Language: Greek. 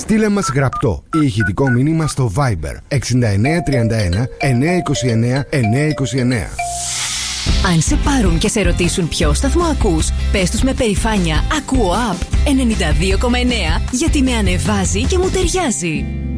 Στείλε μας γραπτό ή ηχητικό μήνυμα στο Viber 6931 929 929. Αν σε πάρουν και σε ρωτήσουν ποιο σταθμό ακούς, πες τους με περηφάνεια «Ακούω App 92,9» γιατί με ανεβάζει και μου ταιριάζει.